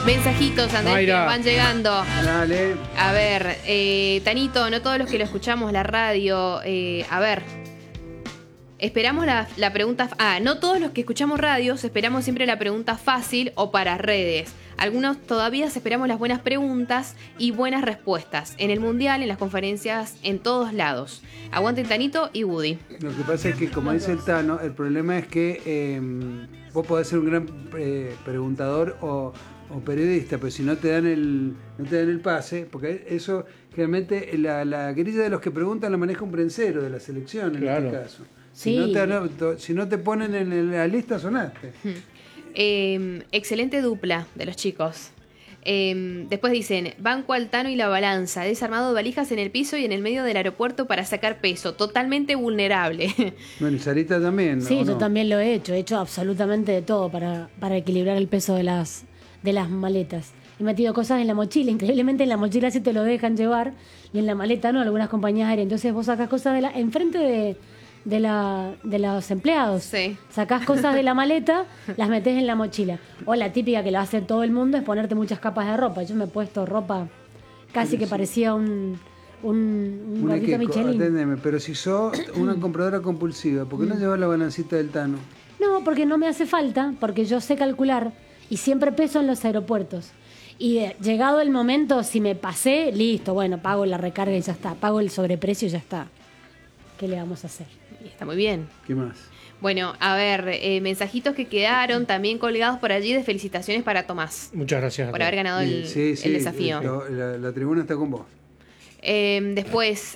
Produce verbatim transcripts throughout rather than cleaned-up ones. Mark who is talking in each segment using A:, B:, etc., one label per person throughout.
A: Mensajitos, Andrés,
B: Mayra.
A: que van llegando.
C: Dale.
A: A ver, eh, Tanito, no todos los que lo escuchamos, la radio, eh, a ver, esperamos la, la pregunta... Ah, no todos los que escuchamos radios esperamos siempre la pregunta fácil o para redes. Algunos todavía esperamos las buenas preguntas y buenas respuestas. En el Mundial, en las conferencias, en todos lados. Aguanten Tanito y Woody.
C: Lo que pasa es que, como dice el Tano, el problema es que eh, vos podés ser un gran eh, preguntador o, o periodista, pero si no te dan el no te dan el pase, porque eso, generalmente, la, la grilla de los que preguntan la maneja un prensero de la selección, en
B: Claro.
C: este caso.
D: Sí.
C: Si, no te, si no te ponen en la lista, sonaste.
A: Eh, excelente dupla de los chicos. Eh, después dicen, banco Altano y la balanza, desarmado de valijas en el piso y en el medio del aeropuerto para sacar peso, totalmente vulnerable.
C: Bueno, y Sarita también, ¿no?
D: Sí,
C: ¿O
D: yo
C: no?
D: también lo he hecho. He hecho absolutamente de todo para, para equilibrar el peso de las, de las maletas. He metido cosas en la mochila. Increíblemente en la mochila sí te lo dejan llevar y en la maleta no, algunas compañías aéreas. Entonces vos sacás cosas de la enfrente de, de, la, de los empleados.
A: Sí.
D: Sacás cosas de la maleta, las metés en la mochila. O la típica que lo hace todo el mundo es ponerte muchas capas de ropa. Yo me he puesto ropa casi que parecía un, un, un
C: Una
D: gordito
C: que,
D: Michelin.
C: atendeme, pero si sos una compradora compulsiva, ¿por qué no llevas la balancita del Tano?
D: No, porque no me hace falta, porque yo sé calcular y siempre peso en los aeropuertos. Y eh, llegado el momento, si me pasé, listo, bueno, pago la recarga y ya está. Pago el sobreprecio y ya está. ¿Qué le vamos a hacer?
A: Y está muy bien.
C: ¿Qué más?
A: Bueno, a ver, eh, mensajitos que quedaron también colgados por allí de felicitaciones para Tomás
B: Muchas gracias a
A: por
B: todos.
A: haber ganado el,
C: Sí, sí,
A: el desafío.
C: lo- la, la tribuna está con vos.
A: Eh, después,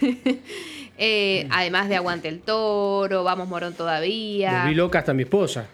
A: eh, además de Aguante el Toro, Vamos Morón todavía.
B: Volví loca hasta mi esposa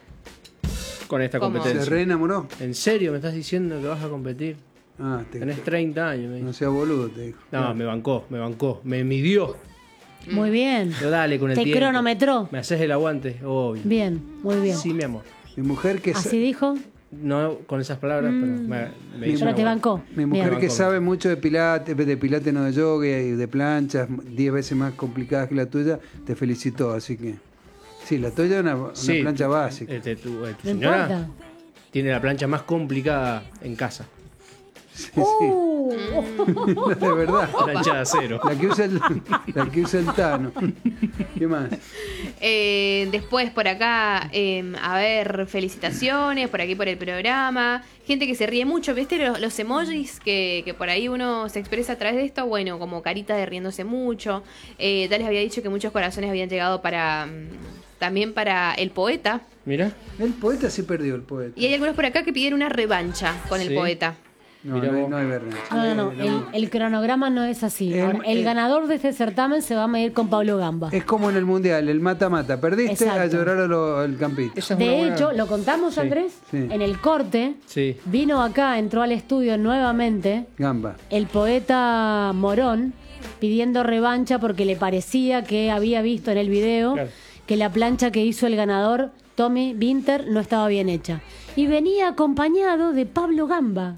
B: con esta
A: ¿Cómo?
C: ¿Se
B: competencia.
C: reenamoró?
B: ¿En serio me estás diciendo que vas a competir?
C: Ah, te,
B: Tenés treinta años. Me
C: no
B: dijo.
C: seas boludo, te dijo.
B: No, me bancó, me bancó. Me midió.
D: Muy bien.
B: Yo dale con el
D: Te
B: tiempo.
D: cronometró.
B: Me haces el aguante, obvio.
D: Bien, muy bien.
B: Sí, mi amor.
C: Mi mujer que, sa-
D: Así dijo,
B: No con esas palabras, pero me, me hizo
D: pero
B: un
D: te
B: aguante.
D: bancó.
C: mi mujer
D: Bien.
C: que
B: Banco.
C: sabe mucho de pilates, de pilates no de yoga y de planchas, diez veces más complicadas que la tuya, te felicitó, así que... Sí, la tuya es una, una
B: Sí,
C: plancha
B: tu-
C: básica.
B: este, tu, eh, tu
D: No
B: señora
D: importa.
B: tiene la plancha más complicada en casa.
C: Sí,
D: Uh,
C: sí, de verdad.
B: Plancha de acero.
C: La que usa el, la que usa el Tano. ¿Qué más?
A: Eh, después por acá, eh, a ver, felicitaciones por aquí por el programa. Gente que se ríe mucho, ¿viste los, los emojis que, que por ahí uno se expresa a través de esto? Bueno, como carita de riéndose mucho. Eh, ya les había dicho que muchos corazones habían llegado para mm, también para el poeta.
B: Mira.
C: El poeta sí perdió, el poeta.
A: Y hay algunos por acá que pidieron una revancha con el
B: Sí.
A: poeta.
C: No,
B: Mirá
C: no, hay,
B: vos.
C: no hay verna.
D: no, no, no. El, el cronograma no es así.
C: El-
D: Ahora, el
C: el-
D: ganador de este certamen se va a medir con Pablo Gamba.
C: Es como en el mundial, el mata-mata. Perdiste
D: Exacto.
C: a llorar a lo- al campito.
B: Esa es una
D: De
B: buena-
D: hecho, lo contamos,
B: Sí,
D: Andrés,
C: sí.
D: en el corte.
B: Sí.
D: Vino acá, entró al estudio nuevamente
C: Gamba.
D: el poeta Morón pidiendo revancha porque le parecía que había visto en el video
B: Claro.
D: que la plancha que hizo el ganador, Tommy Winter, no estaba bien hecha. Y venía acompañado de Pablo Gamba.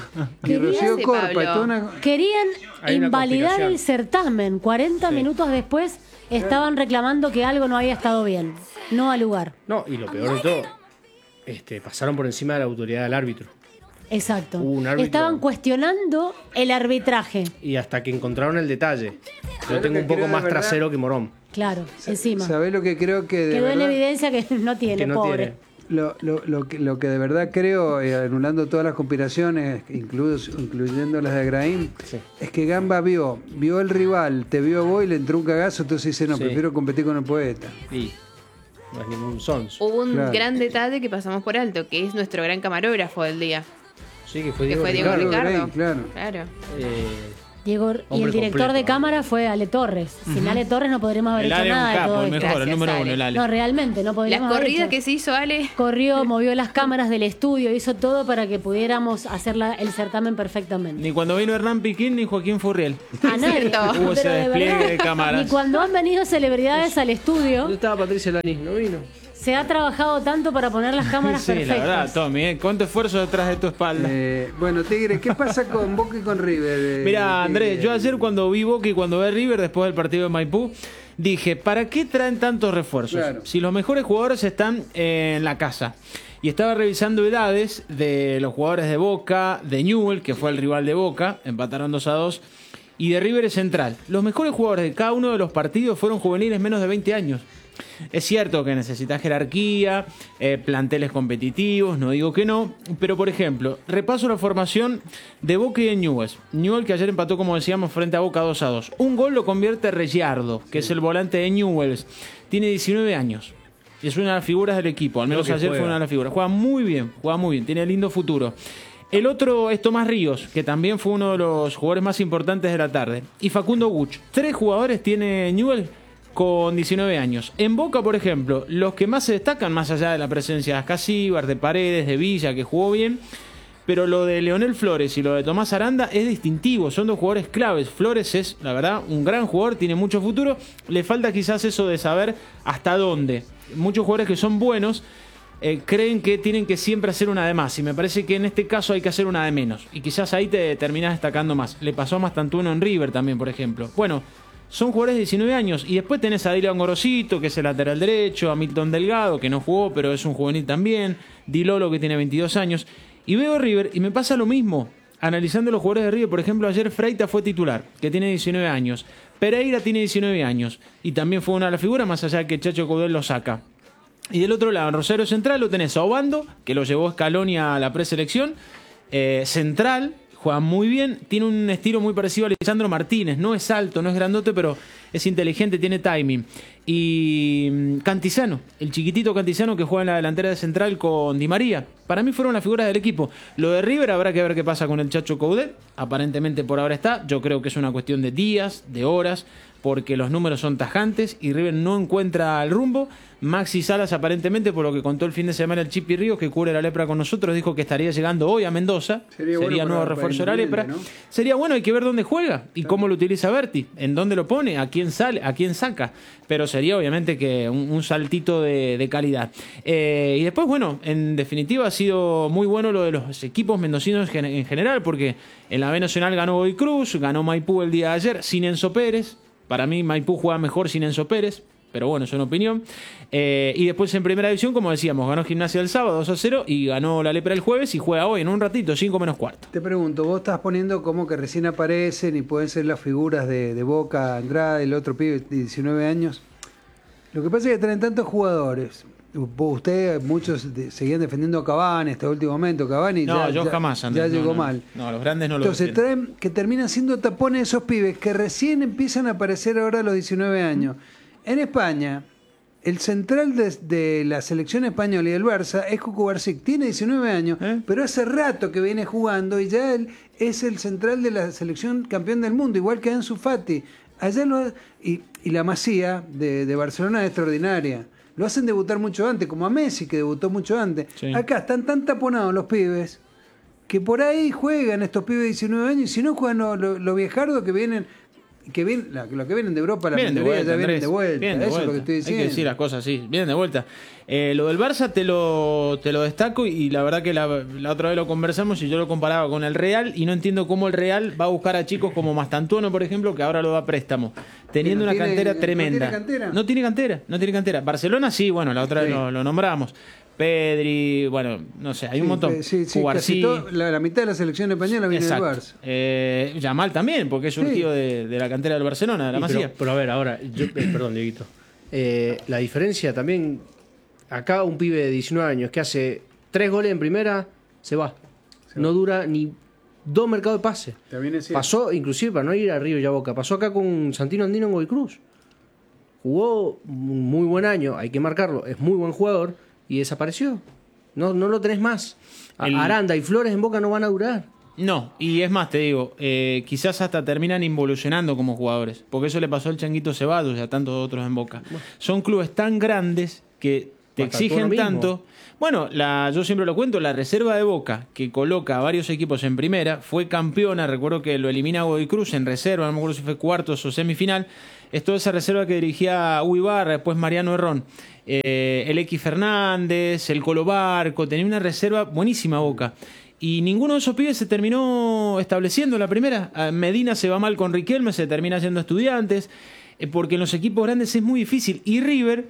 C: Y
D: Querían,
C: Rocío
A: hace
C: Corpa.
A: Pablo?
C: y toda una-
D: querían
B: Hay una
D: invalidar
B: conspiración.
D: el certamen. cuarenta
B: Sí.
D: minutos después estaban reclamando que algo no había estado bien. No al lugar.
B: No, y lo peor de todo, este, pasaron por encima de la autoridad del árbitro.
D: Exacto.
B: Hubo un árbitro-
D: Estaban cuestionando el arbitraje.
B: Y hasta que encontraron el detalle. Yo
C: ¿Sabés
B: tengo
C: lo
B: un
C: que
B: poco
C: creo de
B: más
C: verdad?
B: trasero que Morón.
D: Claro, encima.
C: ¿Sabés lo que creo que de
D: Quedó en
C: verdad-
D: evidencia que no tiene,
B: Que no
D: pobre.
B: tiene.
C: Lo, lo, lo, que, lo que de verdad creo, eh, anulando todas las conspiraciones, incluso, incluyendo las de Agraín,
B: Sí.
C: es que Gamba vio, vio el rival, te vio a vos y le entró un cagazo, entonces dice, no,
B: Sí.
C: prefiero competir con el poeta.
B: Y no es ningún sons.
A: Hubo un
C: Claro.
A: gran detalle que pasamos por alto, que es nuestro gran camarógrafo del día,
B: Sí, que fue
A: que
B: Diego
A: fue Diego
B: Ricardo.
C: Ricardo.
A: Ricardo.
C: Grey, claro.
A: Claro.
B: Eh,
D: Diego, y el
B: Hombre
D: director
B: completo,
D: de
B: ¿no?
D: cámara fue Ale Torres. Sin Ale Torres no podríamos haber
E: El
D: hecho
E: Ale es un
D: nada de
E: capo,
D: todo
E: el
D: esto.
E: mejor, el
A: Gracias,
E: número
A: Ale.
E: uno, el Ale.
D: No, realmente, no
A: La
D: podríamos haber
A: corrida
D: hecho.
A: que se hizo Ale.
D: Corrió, movió las cámaras del estudio, hizo todo para que pudiéramos hacer la- el certamen perfectamente.
E: Ni cuando vino Hernán Piquín ni Joaquín Furriel.
D: A nadie.
A: cierto.
E: Hubo ese
D: Pero de
E: despliegue
D: verdad,
E: de cámaras.
D: Ni cuando han venido celebridades al
B: ¿Dónde
D: estudio,
B: estaba Patricia Lanís? ¿No vino?
D: se ha trabajado tanto para poner las cámaras
E: Sí, la
D: perfectas.
E: verdad, Tommy, ¿eh? ¿Cuánto esfuerzo detrás de tu espalda?
C: Eh, bueno, Tigre, ¿qué pasa con Boca y con River? Eh,
E: Mira, Andrés,
C: Tigre?
E: yo ayer cuando vi Boca y cuando vi River después del partido de Maipú, dije, ¿para qué traen tantos refuerzos?
C: Claro.
E: Si los mejores jugadores están en la casa. y estaba revisando edades de los jugadores de Boca, de Newell, que fue el rival de Boca, empataron dos a dos, y de River Central. Los mejores jugadores de cada uno de los partidos fueron juveniles menos de veinte años. Es cierto que necesitas jerarquía, eh, planteles competitivos, no digo que no, pero por ejemplo, repaso la formación de Boca y de Newell's. Newell, que ayer empató, como decíamos, frente a Boca dos a dos. Un gol lo convierte Regiardo, que sí. es el volante de Newell's. Tiene diecinueve años. Es una de las figuras del equipo, al menos ayer juega. fue una de las figuras. Juega muy bien, juega muy bien, tiene lindo futuro. El otro es Tomás Ríos, que también fue uno de los jugadores más importantes de la tarde. Y Facundo Guch. Tres jugadores tiene Newell con diecinueve años. En Boca, por ejemplo, los que más se destacan, más allá de la presencia de Ascasíbar, de Paredes, de Villa, que jugó bien, pero lo de Leonel Flores y lo de Tomás Aranda es distintivo, son dos jugadores claves. Flores es, la verdad, un gran jugador, tiene mucho futuro, le falta quizás eso de saber hasta dónde. Muchos jugadores que son buenos eh, creen que tienen que siempre hacer una de más, y me parece que en este caso hay que hacer una de menos, y quizás ahí te terminás destacando más. Le pasó a Mastantuono en River también, por ejemplo. Bueno, son jugadores de diecinueve años. Y después tenés a Dylan Gorosito, que es el lateral derecho, a Milton Delgado, que no jugó, pero es un juvenil también, Di Lolo, que tiene veintidós años. Y veo River y me pasa lo mismo. Analizando los jugadores de River, por ejemplo, ayer Freita fue titular, que tiene diecinueve años. Pereira tiene diecinueve años. Y también fue una de las figuras, más allá de que Chacho Caudel lo saca. Y del otro lado, en Rosario Central, lo tenés a Obando, que lo llevó Scaloni a la preselección. Eh, Central... Juega muy bien, tiene un estilo muy parecido a Lisandro Martínez. No es alto, no es grandote, pero es inteligente, tiene timing. Y Cantizano, el chiquitito Cantizano que juega en la delantera de Central con Di María. Para mí fueron las figuras del equipo. Lo de River habrá que ver qué pasa con el Chacho Coudet. Aparentemente por ahora está. Yo creo que es una cuestión de días, de horas, porque los números son tajantes y River no encuentra el rumbo. Maxi Salas, aparentemente, por lo que contó el fin de semana el Chipi Ríos, que cubre la lepra con nosotros, dijo que estaría llegando hoy a Mendoza. Sería, Sería bueno nuevo para, refuerzo para de la lepra. ¿No? Sería bueno, hay que ver dónde juega y claro. cómo lo utiliza Berti, en dónde lo pone, a quién sale, a quién saca. Pero sería obviamente que un, un saltito de, de calidad. Eh, y después, bueno, en definitiva ha sido muy bueno lo de los equipos mendocinos en general, porque en la B Nacional ganó Godoy Cruz, ganó Maipú el día de ayer, sin Enzo Pérez. Para mí Maipú juega mejor sin Enzo Pérez, pero bueno, es una opinión. Eh, y después en primera división, como decíamos, ganó Gimnasia el sábado dos a cero y ganó la Lepra el jueves y juega hoy en un ratito, cinco menos cuarto.
C: Te pregunto, vos estás poniendo como que recién aparecen y pueden ser las figuras de, de Boca, Andrade, el otro pibe de diecinueve años. Lo que pasa es que traen tantos jugadores. Ustedes, muchos de, seguían defendiendo a Cavani este último momento. Cavani
E: no,
C: ya,
E: yo
C: ya,
E: jamás, Andrés,
C: ya
E: no,
C: llegó
E: no,
C: mal.
E: No, los grandes no lo
C: Entonces traen que terminan siendo tapones esos pibes que recién empiezan a aparecer ahora a los diecinueve años. En España, el central de, de la selección española y del Barça es Cucu Barsic. Tiene diecinueve años, ¿Eh? pero hace rato que viene jugando y ya él es el central de la selección campeón del mundo, igual que Ansu Fati. Allá lo, y, y la Masía de, de Barcelona es extraordinaria. Lo hacen debutar mucho antes, como a Messi, que debutó mucho antes. Sí. Acá están tan taponados los pibes que por ahí juegan estos pibes de diecinueve años y si no juegan los lo, lo viejardos que vienen... que vienen, los que vienen de Europa, la
E: vienen
C: mayoría ya vienen
E: Andrés.
C: de vuelta.
E: Vienen de
C: Eso
E: vuelta.
C: es lo que estoy diciendo.
E: Hay que decir las cosas así, vienen de vuelta. Eh, lo del Barça te lo, te lo destaco y la verdad que la, la otra vez lo conversamos y yo lo comparaba con el Real y no entiendo cómo el Real va a buscar a chicos como Mastantuono, por ejemplo, que ahora lo da a préstamo, teniendo no una tiene, cantera tremenda.
C: ¿No tiene cantera?
E: No tiene cantera, no tiene cantera. Barcelona sí, bueno, la otra sí. vez lo, lo nombramos. Pedri, bueno, no sé, hay un sí, montón.
C: Sí, sí, casi todo, la, la mitad de la selección española viene Exacto. del Barça.
E: Eh, Yamal también, porque es surgido sí. de, de la cantera del Barcelona, de la Masía.
B: Pero, pero a ver, ahora, yo, eh, perdón, Dieguito. Eh, la diferencia también, acá un pibe de diecinueve años que hace tres goles en primera, se va. Se no va. dura ni dos mercados de pase. Pasó, inclusive, para no ir a Río y a Boca, pasó acá con Santino Andino en Godoy Cruz. Jugó un muy buen año, hay que marcarlo, es muy buen jugador. Y desapareció. No, no lo tenés más. El... Aranda y Flores en Boca no van a durar.
E: No, y es más, te digo, eh, quizás hasta terminan involucionando como jugadores. Porque eso le pasó al Changuito Ceballos y a tantos otros en Boca. Bueno. Son clubes tan grandes que te Hasta exigen tanto. Bueno, la, yo siempre lo cuento, la reserva de Boca, que coloca a varios equipos en primera, fue campeona, recuerdo que lo elimina Godoy Cruz en reserva, no me acuerdo si fue cuartos o semifinal. Es toda esa reserva que dirigía Uy Barra, después Mariano Herrón. Eh, el X Fernández, el Colo Barco, tenía una reserva buenísima Boca. Y ninguno de esos pibes se terminó estableciendo en la primera. Medina se va mal con Riquelme, se termina yendo Estudiantes, eh, porque en los equipos grandes es muy difícil. Y River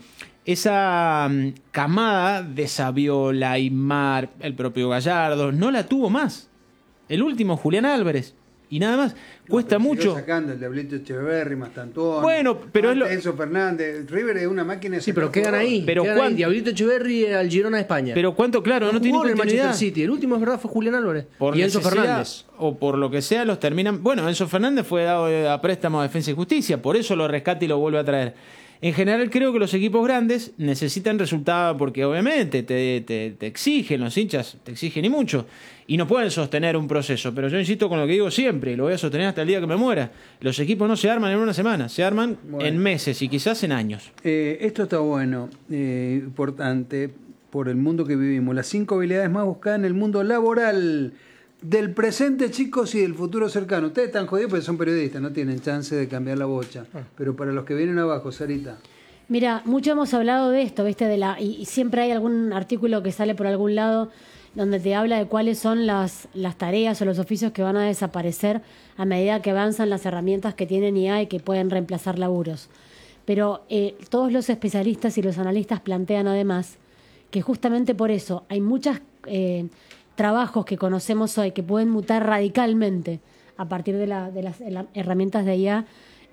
E: esa um, camada de Saviola, Aymar, el propio Gallardo, no la tuvo más. El último, Julián Álvarez. Y nada más. Cuesta
C: no,
E: mucho.
C: Sacando el Diablito Echeverri, Mastantón.
E: Bueno, pero es lo...
C: Enzo Fernández. River es una máquina de
B: Sí, pero
C: sacar
B: quedan ahí.
C: jugadores.
E: Pero
B: quedan
E: ¿cuán-
B: ahí. Diablito Echeverri al Girona de España.
E: Pero cuánto, claro, no,
B: no
E: tiene
B: jugó en el
E: continuidad.
B: Manchester City. El último, es verdad, fue Julián Álvarez.
E: Por
B: y Enzo
E: necesidad
B: Fernández.
E: o por lo que sea los terminan. Bueno, Enzo Fernández fue dado a préstamo a Defensa y Justicia, por eso lo rescata y lo vuelve a traer. En general creo que los equipos grandes necesitan resultados porque obviamente te, te, te exigen, los hinchas te exigen y mucho, y no pueden sostener un proceso. Pero yo insisto con lo que digo siempre, y lo voy a sostener hasta el día que me muera. Los equipos no se arman en una semana, se arman
C: Bueno.
E: en meses y quizás en años.
C: Eh, esto está bueno, eh, importante por el mundo que vivimos. Las cinco habilidades más buscadas en el mundo laboral del presente, chicos, y del futuro cercano. Ustedes están jodidos porque son periodistas, no tienen chance de cambiar la bocha. Pero para los que vienen abajo, Sarita.
D: Mira, mucho hemos hablado de esto, ¿viste? De la, y, y siempre hay algún artículo que sale por algún lado donde te habla de cuáles son las, las tareas o los oficios que van a desaparecer a medida que avanzan las herramientas que tienen I A y que pueden reemplazar laburos. Pero eh, todos los especialistas y los analistas plantean además que justamente por eso hay muchas eh, trabajos que conocemos hoy que pueden mutar radicalmente a partir de, la, de las la, herramientas de I A,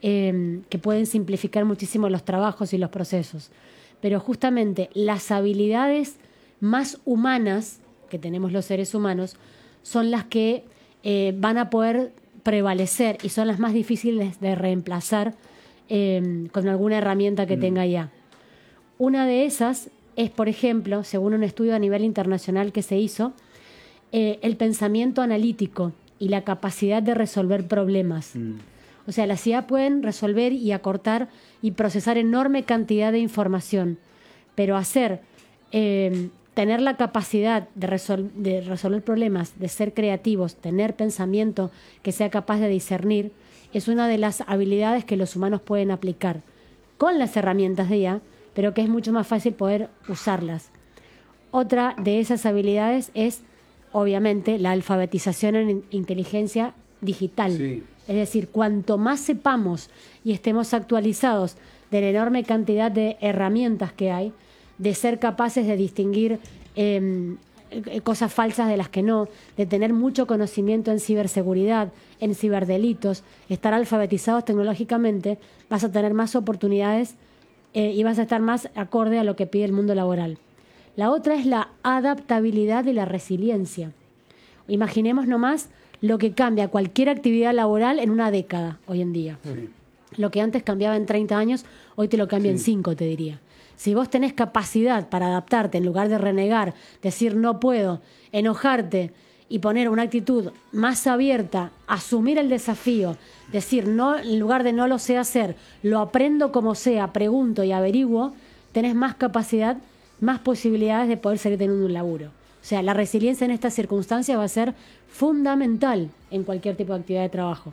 D: eh, que pueden simplificar muchísimo los trabajos y los procesos. Pero justamente las habilidades más humanas que tenemos los seres humanos son las que eh, van a poder prevalecer y son las más difíciles de reemplazar eh, con alguna herramienta que mm. tenga I A. Una de esas es, por ejemplo, según un estudio a nivel internacional que se hizo, eh, el pensamiento analítico y la capacidad de resolver problemas. Mm. O sea, las I A pueden resolver y acortar y procesar enorme cantidad de información, pero hacer, eh, tener la capacidad de, resol- de resolver problemas, de ser creativos, tener pensamiento que sea capaz de discernir, es una de las habilidades que los humanos pueden aplicar con las herramientas de I A, pero que es mucho más fácil poder usarlas. Otra de esas habilidades es, obviamente, la alfabetización en inteligencia digital. Sí. Es decir, cuanto más sepamos y estemos actualizados de la enorme cantidad de herramientas que hay, de ser capaces de distinguir eh, cosas falsas de las que no, de tener mucho conocimiento en ciberseguridad, en ciberdelitos, estar alfabetizados tecnológicamente, vas a tener más oportunidades eh, y vas a estar más acorde a lo que pide el mundo laboral. La otra es la adaptabilidad y la resiliencia. Imaginemos nomás lo que cambia cualquier actividad laboral en una década hoy en día. Sí. Lo que antes cambiaba en treinta años, hoy te lo cambia sí. en cinco, te diría. Si vos tenés capacidad para adaptarte, en lugar de renegar, decir no puedo, enojarte y poner una actitud más abierta, asumir el desafío, decir no, en lugar de no lo sé hacer, lo aprendo como sea, pregunto y averiguo, tenés más capacidad, más posibilidades de poder seguir teniendo un laburo. O sea, la resiliencia en estas circunstancias va a ser fundamental en cualquier tipo de actividad de trabajo.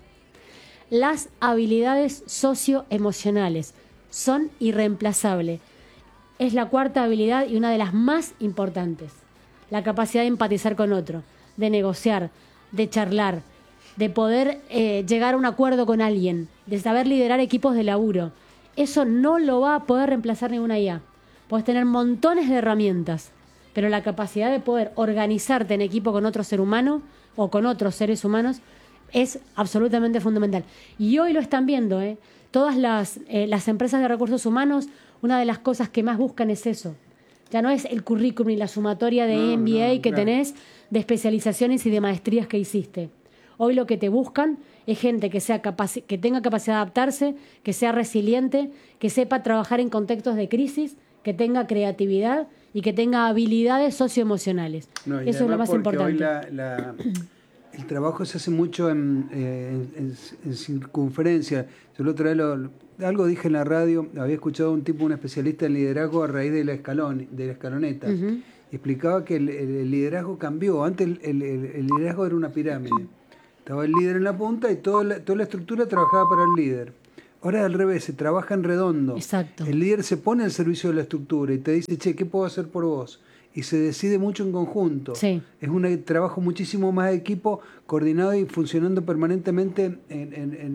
D: Las habilidades socioemocionales son irreemplazables. Es la cuarta habilidad y una de las más importantes. La capacidad de empatizar con otro, de negociar, de charlar, de poder eh, llegar a un acuerdo con alguien, de saber liderar equipos de laburo. Eso no lo va a poder reemplazar ninguna I A. Puedes tener montones de herramientas, pero la capacidad de poder organizarte en equipo con otro ser humano o con otros seres humanos es absolutamente fundamental. Y hoy lo están viendo, ¿eh? Todas las, eh, las empresas de recursos humanos, una de las cosas que más buscan es eso. Ya no es el currículum y la sumatoria de no, M B A no, que claro. tenés, de especializaciones y de maestrías que hiciste. Hoy lo que te buscan es gente que, sea capaci- que tenga capacidad de adaptarse, que sea resiliente, que sepa trabajar en contextos de crisis, que tenga creatividad y que tenga habilidades socioemocionales. No, eso es lo más importante.
C: Hoy la, la, el trabajo se hace mucho en, en, en, en circunferencia. Yo la otra vez lo, algo dije en la radio, había escuchado a un tipo, un especialista en liderazgo a raíz de la, escalón, de la escaloneta. Uh-huh. Y explicaba que el, el, el liderazgo cambió. Antes el, el, el liderazgo era una pirámide. Estaba el líder en la punta y toda la, toda la estructura trabajaba para el líder. Ahora al revés, se trabaja en redondo.
D: Exacto.
C: El líder se pone al servicio de la estructura y te dice, che, ¿qué puedo hacer por vos? Y se decide mucho en conjunto.
D: Sí.
C: Es un trabajo muchísimo más de equipo, coordinado y funcionando permanentemente en, en, en,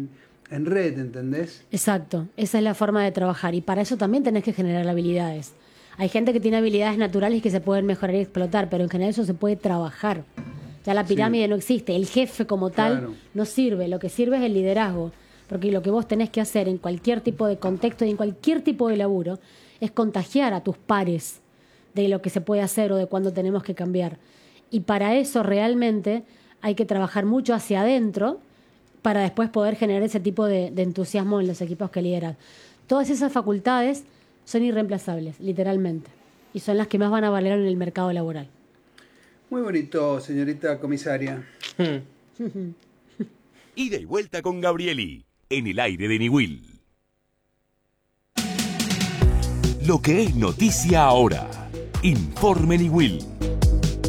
C: en red, ¿entendés?
D: Exacto, esa es la forma de trabajar y para eso también tenés que generar habilidades. Hay gente que tiene habilidades naturales que se pueden mejorar y explotar, pero en general eso se puede trabajar. Ya la pirámide sí. no existe, el jefe como tal claro. no sirve, lo que sirve es el liderazgo, porque lo que vos tenés que hacer en cualquier tipo de contexto y en cualquier tipo de laburo es contagiar a tus pares de lo que se puede hacer o de cuándo tenemos que cambiar. Y para eso realmente hay que trabajar mucho hacia adentro para después poder generar ese tipo de, de entusiasmo en los equipos que lideran. Todas esas facultades son irreemplazables, literalmente, y son las que más van a valer en el mercado laboral.
C: Muy bonito, señorita comisaria.
F: Ida y vuelta con Gabrieli, en el aire de Niwil. Lo que es noticia ahora. Informe Niwil.